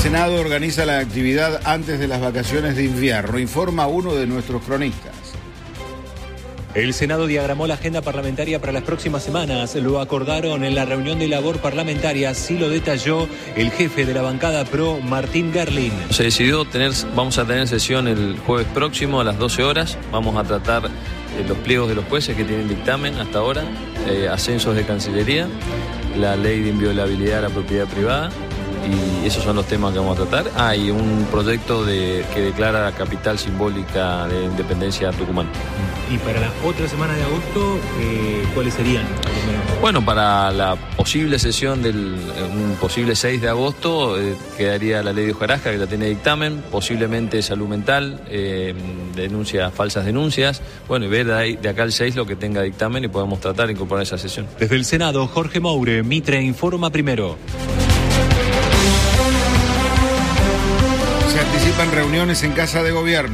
Senado organiza la actividad antes de las vacaciones de invierno, informa uno de nuestros cronistas. El Senado diagramó la agenda parlamentaria para las próximas semanas. Lo acordaron en la reunión de labor parlamentaria, así lo detalló el jefe de la bancada PRO, Martín Gerlin. Se decidió vamos a tener sesión el jueves próximo a las 12 horas. Vamos a tratar los pliegos de los jueces que tienen dictamen hasta ahora, ascensos de Cancillería, la ley de inviolabilidad de la propiedad privada. Y esos son los temas que vamos a tratar. Hay un proyecto que declara la capital simbólica de independencia Tucumán. ¿Y para la otra semana de agosto, cuáles serían? Bueno, para la posible sesión un posible 6 de agosto quedaría la ley de hojarasca, que la tiene dictamen, posiblemente salud mental, falsas denuncias. Bueno, y ver de acá al 6 lo que tenga dictamen y podemos tratar de incorporar esa sesión. Desde el Senado, Jorge Moure, Mitre informa primero. Se anticipan reuniones en Casa de Gobierno.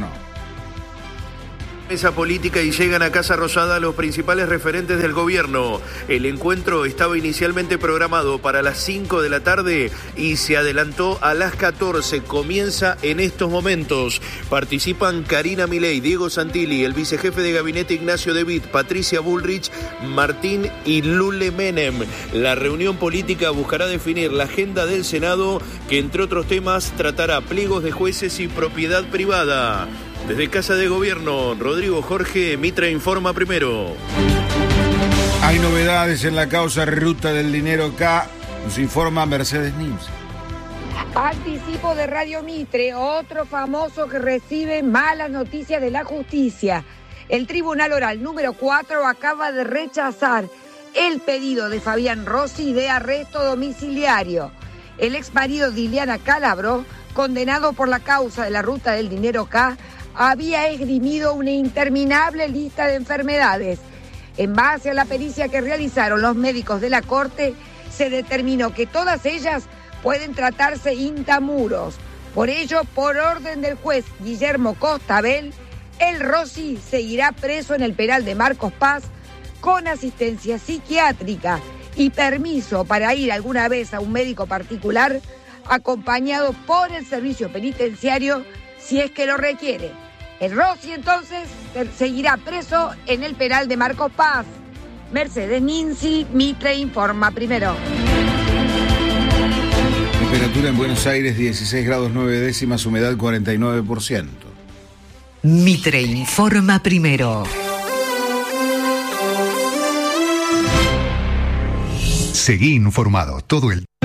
Mesa política y llegan a Casa Rosada los principales referentes del gobierno. El encuentro estaba inicialmente programado para las 5 de la tarde y se adelantó a las 14. Comienza en estos momentos. Participan Karina Milei, Diego Santilli, el vicejefe de gabinete Ignacio De Witt, Patricia Bullrich, Martín y Lule Menem. La reunión política buscará definir la agenda del Senado, que entre otros temas tratará pliegos de jueces y propiedad privada. Desde Casa de Gobierno, Rodrigo Jorge, Mitre informa primero. Hay novedades en la causa Ruta del Dinero K, nos informa Mercedes Ninzi. Anticipo de Radio Mitre, otro famoso que recibe malas noticias de la justicia. El Tribunal Oral número 4 acaba de rechazar el pedido de Fabián Rossi de arresto domiciliario. El exmarido de Ileana Calabro, condenado por la causa de la Ruta del Dinero K, había esgrimido una interminable lista de enfermedades. En base a la pericia que realizaron los médicos de la Corte, se determinó que todas ellas pueden tratarse intramuros. Por ello, por orden del juez Guillermo Costabel, el Rossi seguirá preso en el penal de Marcos Paz con asistencia psiquiátrica y permiso para ir alguna vez a un médico particular, acompañado por el servicio penitenciario si es que lo requiere. El Rossi entonces seguirá preso en el penal de Marcos Paz. Mercedes Ninzi, Mitre informa primero. Temperatura en Buenos Aires 16 grados 9 décimas, humedad 49%. Mitre informa primero. Seguí informado todo el